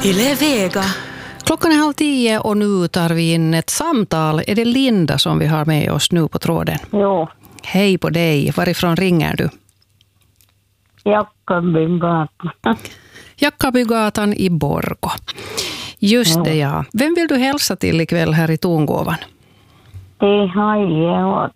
Yle Vega. Klockan är 9:30 och nu tar vi in ett samtal. Är det Linda som vi har med oss nu på tråden? Jo, Hej på dig. Varifrån ringer du? Jackabygatan. Jackabygatan i Borgå. Just det, ja. Vem vill du hälsa till ikväll här i Tongåvan? Det har jag.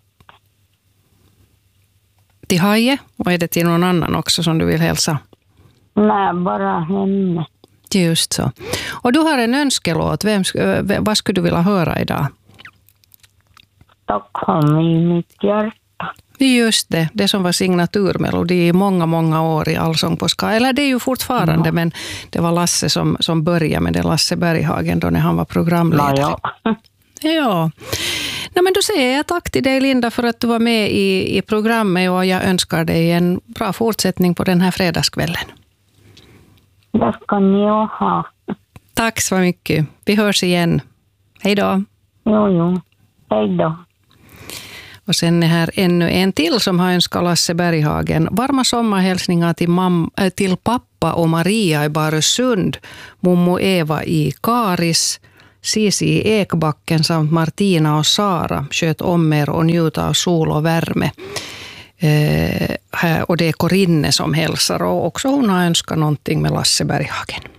Till Haje? Och är det till någon annan också som du vill hälsa? Nej, bara henne. Just så. Och du har en önskelåt. Vad skulle du vilja höra idag? Stockholm i mitt hjärta. Just det som var signaturmelodi i många, många år i Allsång på Ska. Eller det är ju fortfarande, men det var Lasse som började med det, Lasse Berghagen, då när han var programledare. Ja. Nej, men då säger jag tack till dig, Linda, för att du var med i programmet, och jag önskar dig en bra fortsättning på den här fredagskvällen. Det ska ni ha. Tack så mycket. Vi hörs igen. Hej då. Jo. Hej då. Och sen är här ännu en till som har önskat Lasse Berghagen. Varma sommarhälsningar till pappa och Maria i Barösund, mommo Eva i Karis, Sisi i Ekbacken samt Martina och Sara. Sköt om er och njuta av sol och värme. Och det är Corinne som hälsar, och också hon har önskat någonting med Lasse Berghagen.